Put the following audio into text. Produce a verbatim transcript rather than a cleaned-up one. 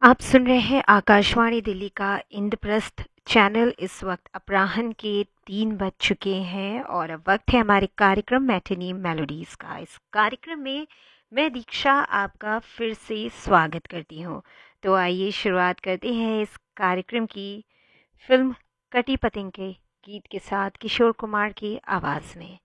आप सुन रहे हैं आकाशवाणी दिल्ली का इंद्रप्रस्थ चैनल। इस वक्त अपराह्न के तीन बज चुके हैं और अब वक्त है हमारे कार्यक्रम मैटिनी मेलोडीज़ का। इस कार्यक्रम में मैं दीक्षा आपका फिर से स्वागत करती हूँ। तो आइए शुरुआत करते हैं इस कार्यक्रम की फिल्म कटी पतंग के गीत के साथ किशोर कुमार की आवाज़ में।